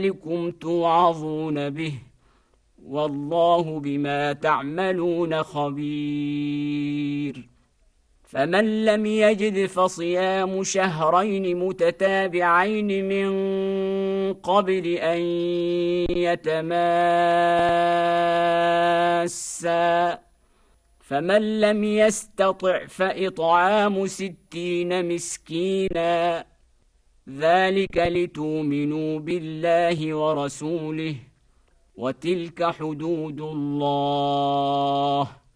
ذلكم توعظون به، والله بما تعملون خبير. فمن لم يجد فصيام شهرين متتابعين من قبل أن يتماسا، فمن لم يستطع فإطعام 60 مسكينا، ذلك لتؤمنوا بالله ورسوله، وتلك حدود الله،